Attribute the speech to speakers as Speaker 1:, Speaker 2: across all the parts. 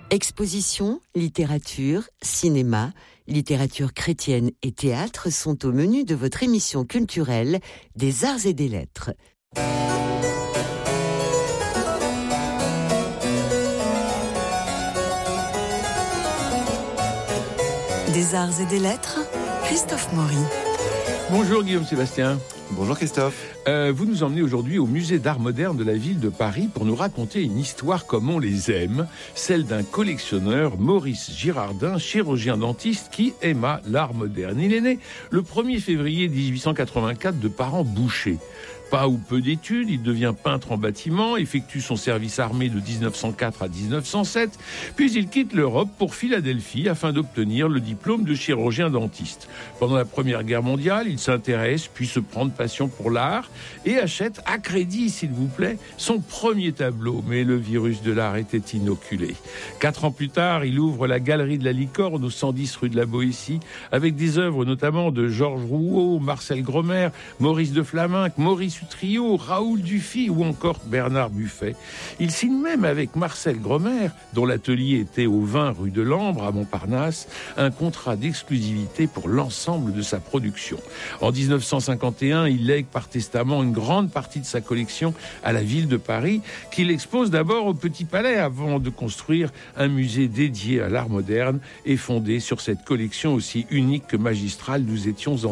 Speaker 1: Exposition, littérature, cinéma, littérature chrétienne et théâtre sont au menu de votre émission culturelle des Arts et des Lettres. Des Arts et des Lettres, Christophe Maury.
Speaker 2: Bonjour Guillaume Sébastien.
Speaker 3: Bonjour Christophe.
Speaker 2: Vous nous emmenez aujourd'hui au musée d'art moderne de la ville de Paris pour nous raconter une histoire comme on les aime, celle d'un collectionneur, Maurice Girardin, chirurgien dentiste qui aima l'art moderne. Il est né le 1er février 1884 de parents bouchers. Pas ou peu d'études, il devient peintre en bâtiment, effectue son service armé de 1904 à 1907, puis il quitte l'Europe pour Philadelphie afin d'obtenir le diplôme de chirurgien dentiste. Pendant la Première Guerre mondiale, il s'intéresse, puis se prend de passion pour l'art et achète à crédit, s'il vous plaît, son premier tableau. Mais le virus de l'art était inoculé. 4 ans plus tard, il ouvre la Galerie de la Licorne au 110 rue de la Boétie, avec des œuvres notamment de Georges Rouault, Marcel Gromer, Maurice de Flamenc, Maurice Utrillo, Raoul Dufy ou encore Bernard Buffet. Il signe même avec Marcel Gromer, dont l'atelier était au 20 rue de Lambre à Montparnasse, un contrat d'exclusivité pour l'ensemble de sa production. En 1951, il lègue par testament une grande partie de sa collection à la ville de Paris, qu'il expose d'abord au Petit Palais avant de construire un musée dédié à l'art moderne et fondé sur cette collection aussi unique que magistrale. Nous étions en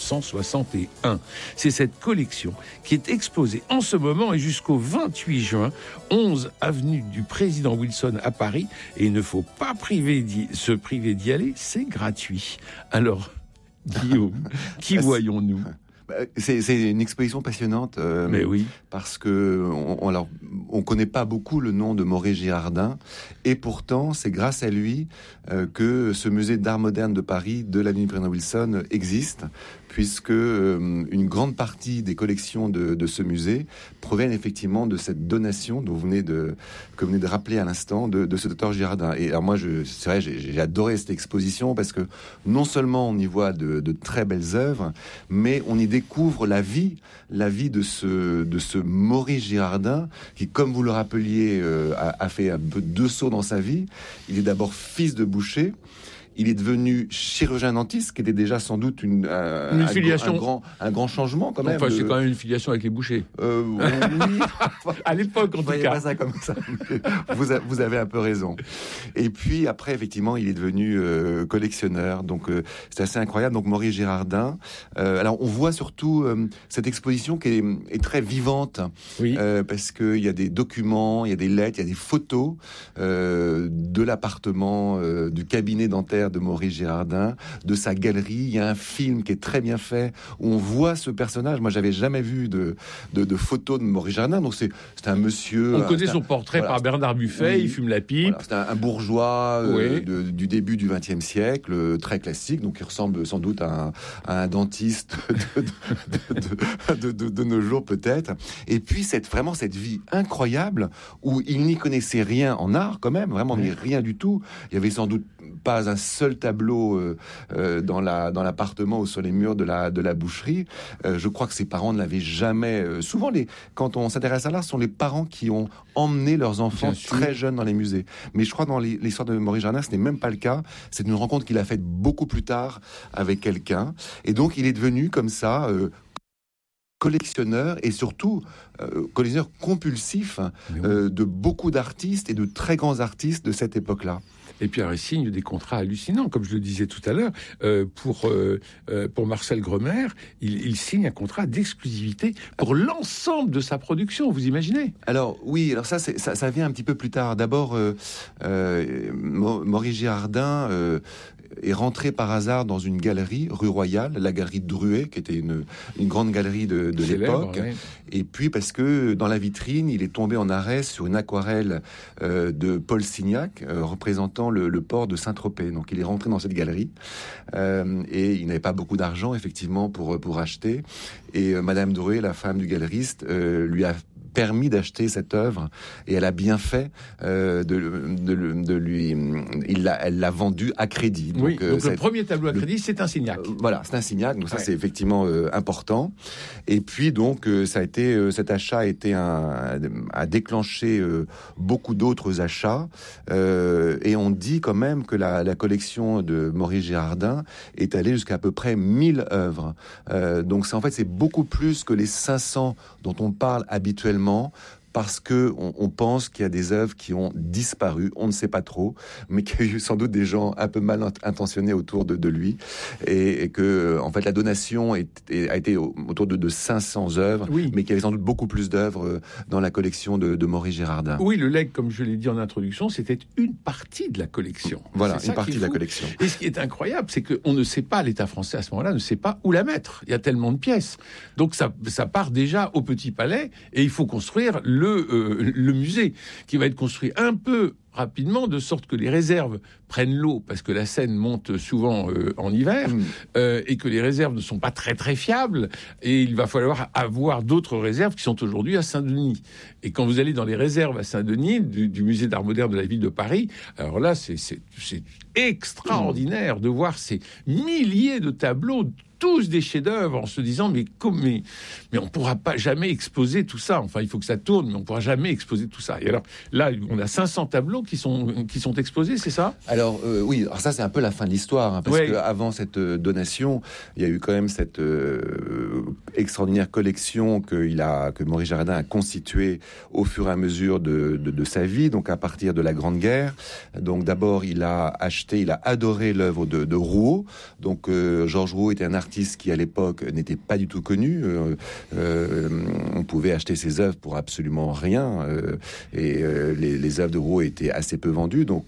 Speaker 2: 1961. C'est cette collection qui est exposée en ce moment et jusqu'au 28 juin, 11 avenue du Président Wilson à Paris. Et il ne faut pas se priver d'y aller, c'est gratuit. Alors, Guillaume, qui voyons-nous ?
Speaker 3: C'est une exposition passionnante,
Speaker 2: mais oui.
Speaker 3: Parce que on connaît pas beaucoup le nom de Maurice Girardin, et pourtant c'est grâce à lui que ce musée d'art moderne de Paris de l'avenue Président Wilson existe, puisque une grande partie des collections de ce musée proviennent effectivement de cette donation dont vous venez de rappeler à l'instant de ce docteur Girardin. Et alors moi, c'est vrai, j'ai adoré cette exposition parce que non seulement on y voit de très belles œuvres, mais on y découvre la vie de ce Maurice Girardin qui, comme vous le rappeliez, a fait un peu 2 sauts dans sa vie. Il est d'abord fils de boucher. Il est devenu chirurgien dentiste, qui était déjà sans doute une filiation, un grand changement quand même.
Speaker 2: Enfin, c'est quand même une filiation avec les bouchers.
Speaker 3: Oui,
Speaker 2: à l'époque en tout cas.
Speaker 3: Pas ça comme ça. Vous avez un peu raison. Et puis après, effectivement, il est devenu collectionneur. Donc c'est assez incroyable. Donc Maurice Girardin. Alors on voit surtout cette exposition qui est très vivante, oui. Parce qu'il y a des documents, il y a des lettres, il y a des photos de l'appartement, du cabinet dentaire de Maurice Girardin, de sa galerie. Il y a un film qui est très bien fait où on voit ce personnage. Moi, j'avais jamais vu de photos de Maurice Girardin. Donc c'est un monsieur.
Speaker 2: On connaît son portrait par Bernard Buffet. Oui, il fume la pipe.
Speaker 3: Voilà, c'est un bourgeois du début du XXe siècle, très classique. Donc il ressemble sans doute à un dentiste de nos jours peut-être. Et puis vraiment cette vie incroyable où il n'y connaissait rien en art quand même, vraiment rien du tout. Il y avait sans doute pas un seul tableau dans l'appartement ou sur les murs de la boucherie. Je crois que ses parents ne l'avaient jamais. Souvent, quand on s'intéresse à l'art, ce sont les parents qui ont emmené leurs enfants très jeunes dans les musées. Mais je crois que dans l'histoire de Maurice Girardin, ce n'est même pas le cas. C'est une rencontre qu'il a faite beaucoup plus tard avec quelqu'un. Et donc, il est devenu comme ça collectionneur et surtout collectionneur compulsif de beaucoup d'artistes et de très grands artistes de cette époque-là.
Speaker 2: Et puis, il signe des contrats hallucinants, comme je le disais tout à l'heure. Pour Marcel Gromer, il signe un contrat d'exclusivité pour l'ensemble de sa production, vous imaginez ?
Speaker 3: Alors, oui, ça vient un petit peu plus tard. D'abord, Maurice Girardin est rentré par hasard dans une galerie, rue Royale, la galerie de Druet, qui était une grande galerie de l'époque. Ouais. Et puis, parce que dans la vitrine, il est tombé en arrêt sur une aquarelle de Paul Signac, représentant le port de Saint-Tropez. Donc, il est rentré dans cette galerie et il n'avait pas beaucoup d'argent, effectivement, pour acheter. Et Madame Druet, la femme du galeriste, lui a permis d'acheter cette œuvre, et elle a bien fait de lui. Elle l'a vendu à crédit.
Speaker 2: Donc, oui, donc le premier tableau à crédit, c'est un Signac.
Speaker 3: Voilà, c'est un Signac, donc ça c'est effectivement important. Et puis donc ça a été cet achat a déclenché beaucoup d'autres achats, et on dit quand même que la collection de Maurice Girardin est allée jusqu'à peu près 1000 œuvres. Donc c'est beaucoup plus que les 500 dont on parle habituellement, parce que on pense qu'il y a des œuvres qui ont disparu, on ne sait pas trop, mais qu'il y a eu sans doute des gens un peu mal intentionnés autour de lui, et que en fait la donation a été autour de 500 œuvres, oui, mais qu'il y avait sans doute beaucoup plus d'œuvres dans la collection de Maurice Girardin.
Speaker 2: Oui, le legs, comme je l'ai dit en introduction, c'était une partie de la collection.
Speaker 3: Voilà, une partie de la collection.
Speaker 2: Et ce qui est incroyable, c'est qu'on ne sait pas, l'État français à ce moment-là ne sait pas où la mettre. Il y a tellement de pièces. Donc ça part déjà au Petit Palais, et il faut construire le musée, qui va être construit un peu rapidement, de sorte que les réserves prennent l'eau, parce que la Seine monte souvent en hiver, et que les réserves ne sont pas très très fiables, et il va falloir avoir d'autres réserves qui sont aujourd'hui à Saint-Denis. Et quand vous allez dans les réserves à Saint-Denis, du musée d'art moderne de la ville de Paris, alors là, c'est extraordinaire de voir ces milliers de tableaux, tous des chefs-d'œuvre, en se disant mais on pourra pas jamais exposer tout ça. Enfin, il faut que ça tourne, mais on pourra jamais exposer tout ça. Et alors là, on a 500 tableaux qui sont exposés, c'est ça ?
Speaker 3: Alors oui, alors ça c'est un peu la fin de l'histoire, parce que avant cette donation, il y a eu quand même cette extraordinaire collection que Maurice Girardin a constituée au fur et à mesure de sa vie, donc à partir de la Grande Guerre. Donc d'abord, il a adoré l'œuvre de Rouault. Donc Georges Rouault était un artiste qui à l'époque n'était pas du tout connu. On pouvait acheter ses œuvres pour absolument rien, et les œuvres de Rouault étaient assez peu vendues. Donc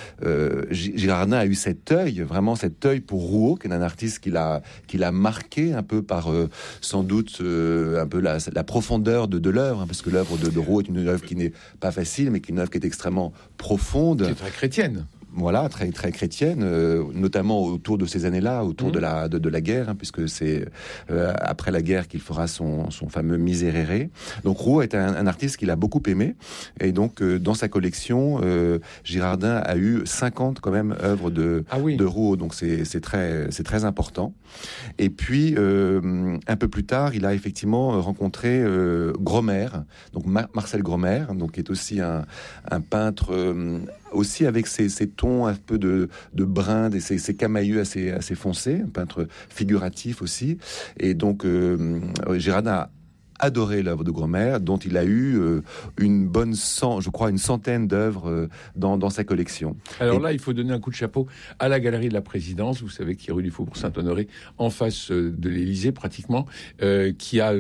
Speaker 3: Girardin a eu cet œil pour Rouault, qui est un artiste qui l'a marqué un peu par sans doute un peu la profondeur de l'œuvre, parce que l'œuvre de Rouault est une œuvre qui n'est pas facile, mais qui est une œuvre qui est extrêmement profonde.
Speaker 2: Qui est très chrétienne.
Speaker 3: Voilà, très très chrétienne, notamment autour de ces années-là, autour de la guerre, puisque c'est après la guerre qu'il fera son fameux Miserere. Donc Rouault est un artiste qu'il a beaucoup aimé, et donc dans sa collection, Girardin a eu 50 quand même œuvres de Rouault, donc c'est très important. Et puis un peu plus tard, il a effectivement rencontré Gromer, donc Marcel Gromer, donc qui est aussi un peintre aussi avec ses tons un peu de brun, ses camailleux assez foncés, un peintre figuratif aussi. Et donc Girardin a adoré l'œuvre de Gromer, dont il a eu une centaine d'œuvres dans sa collection.
Speaker 2: Alors là, il faut donner un coup de chapeau à la Galerie de la Présidence, vous savez, qui est rue du Faubourg Saint-Honoré, en face de l'Élysée pratiquement, qui a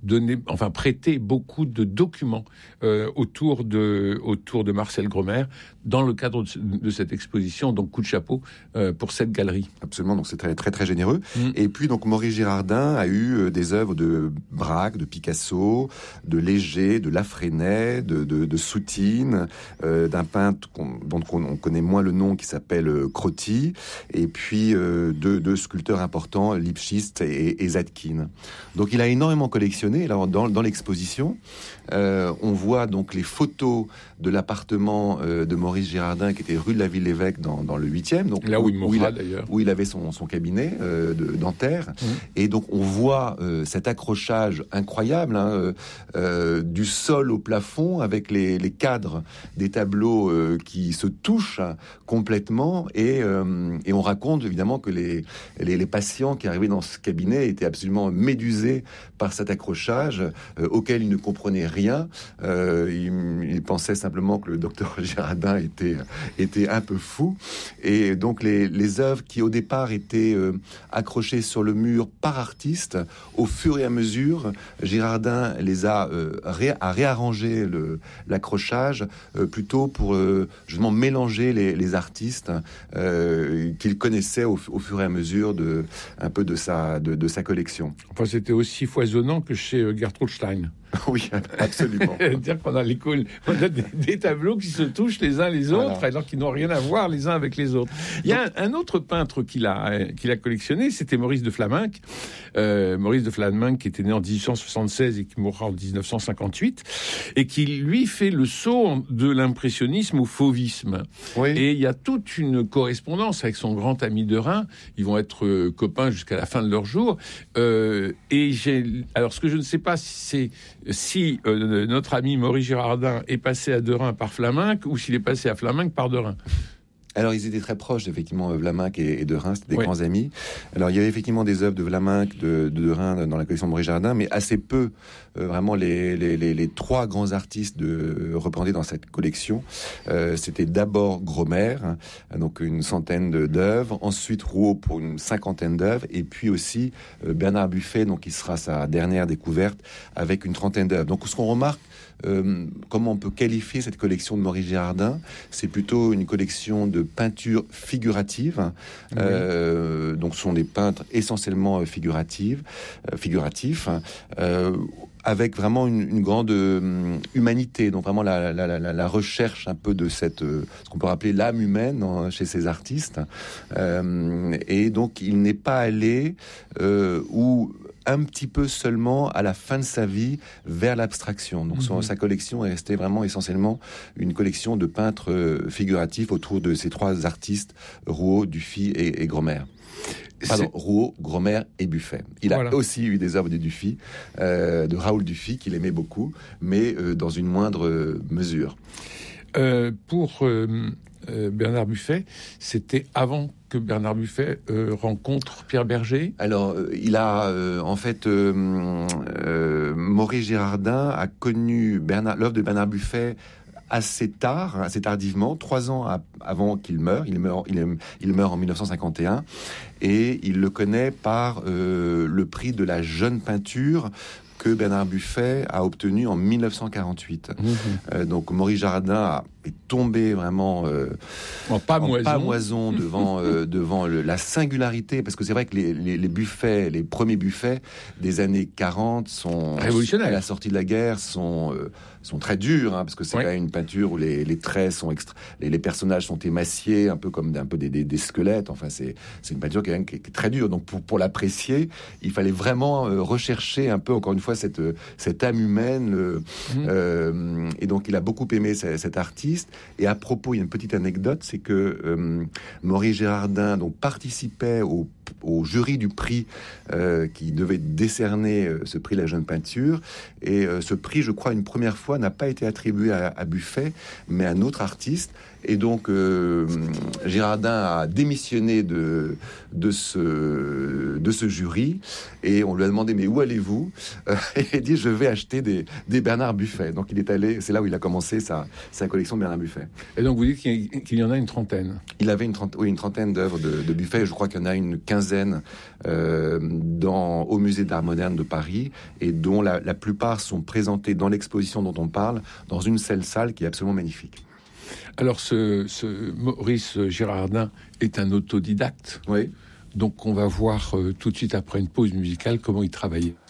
Speaker 2: prêté beaucoup de documents autour de Marcel Gromer dans le cadre de cette exposition. Donc coup de chapeau pour cette galerie.
Speaker 3: Absolument, donc c'est très très très généreux. Et puis donc Maurice Girardin a eu des œuvres de Braque, de Picasso, de Léger, de Lafresnaye, de Soutine, d'un peintre dont on connaît moins le nom, qui s'appelle Crotty, et puis deux sculpteurs importants, Lipschitz et Zadkine. Donc il a énormément collectionné. Alors dans l'exposition, on voit donc les photos de l'appartement de Maurice Girardin, qui était rue de la Ville-l'Évêque dans le 8e, donc
Speaker 2: là où il mourra d'ailleurs,
Speaker 3: où il avait son cabinet dentaire. Et donc on voit cet accrochage incroyable, du sol au plafond, avec les cadres des tableaux qui se touchent complètement, et on raconte évidemment que les patients qui arrivaient dans ce cabinet étaient absolument médusés par cet accrochage auquel ils ne comprenaient rien. Ils pensaient simplement que le docteur Girardin était un peu fou, et donc les œuvres qui au départ étaient accrochées sur le mur par artistes, au fur et à mesure, Girardin les a réarrangé l'accrochage plutôt pour justement mélanger les artistes qu'il connaissait au fur et à mesure de sa collection.
Speaker 2: Enfin, c'était aussi foisonnant que chez Gertrude Stein.
Speaker 3: Oui, absolument.
Speaker 2: C'est-à-dire qu'on a des tableaux qui se touchent les uns les autres, voilà, alors qu'ils n'ont rien à voir les uns avec les autres. Il y a un autre peintre qu'il a collectionné, c'était Maurice de Vlaminck. Maurice de Vlaminck, qui était né en 1876 et qui mourra en 1958, et qui, lui, fait le saut de l'impressionnisme au fauvisme. Oui. Et il y a toute une correspondance avec son grand ami Derain. Ils vont être copains jusqu'à la fin de leur jour. Alors, ce que je ne sais pas, c'est si notre ami Maurice Girardin est passé à Derain par Vlaminck ou s'il est passé à Vlaminck par Derain.
Speaker 3: Alors, ils étaient très proches, effectivement, Vlaminck et Derain, c'était des grands amis. Alors, il y avait effectivement des œuvres de Vlaminck, de Derain dans la collection de Maurice Girardin, mais assez peu, vraiment, les trois grands artistes représentés dans cette collection. C'était d'abord Gromer, donc une centaine d'œuvres, ensuite Rouault pour une cinquantaine d'œuvres, et puis aussi Bernard Buffet, donc qui sera sa dernière découverte, avec une trentaine d'œuvres. Donc, ce qu'on remarque, comment on peut qualifier cette collection de Maurice Girardin, c'est plutôt une collection de peintures figuratives. Oui. Donc, ce sont des peintres essentiellement figuratifs, avec vraiment une grande humanité. Donc, vraiment la recherche un peu de ce qu'on peut rappeler l'âme humaine chez ces artistes. Et donc, il n'est pas allé où un petit peu seulement à la fin de sa vie vers l'abstraction. Donc sa collection est restée vraiment essentiellement une collection de peintres figuratifs autour de ces trois artistes, Rouault, Dufy et Gromer. Pardon, Rouault, Gromer et Buffet. Il a aussi eu des œuvres de Dufy, de Raoul Dufy, qu'il aimait beaucoup, mais dans une moindre mesure.
Speaker 2: Pour Bernard Buffet, c'était avant que Bernard Buffet rencontre Pierre Bergé.
Speaker 3: Alors, il a en fait Maurice Girardin a connu l'œuvre de Bernard Buffet assez tardivement, 3 ans avant qu'il meure. Il meurt en 1951 et il le connaît par le prix de la jeune peinture que Bernard Buffet a obtenu en 1948. Donc Maurice Girardin est tombé vraiment en pamoison devant la singularité, parce que c'est vrai que les Buffets, les premiers Buffets des années 40 sont révolutionnaires. À la sortie de la guerre sont très durs, parce que c'est quand même une peinture où les traits sont les personnages sont émaciés, un peu comme des squelettes. Enfin, c'est une peinture qui est très dure. Donc pour l'apprécier, il fallait vraiment rechercher un peu, encore une fois, cette âme humaine. Et donc il a beaucoup aimé cet artiste. Et à propos, il y a une petite anecdote, c'est que Maurice Girardin donc participait au jury du prix qui devait décerner ce prix La Jeune Peinture. Et ce prix, je crois, une première fois, n'a pas été attribué à Buffet, mais à un autre artiste. Et donc, Girardin a démissionné de ce jury. Et on lui a demandé, mais où allez-vous ? Et il dit, je vais acheter des Bernard Buffet. Donc, il est allé, c'est là où il a commencé sa collection de Bernard Buffet.
Speaker 2: Et donc, vous dites qu'il y en a une trentaine ?
Speaker 3: Il avait une trentaine d'œuvres de Buffet. Je crois qu'il y en a une quinzaine au Musée d'Art Moderne de Paris, et dont la plupart sont présentées dans l'exposition dont on parle, dans une seule salle qui est absolument magnifique.
Speaker 2: Alors, ce Maurice Girardin est un autodidacte.
Speaker 3: Oui.
Speaker 2: Donc, on va voir tout de suite après une pause musicale comment il travaillait.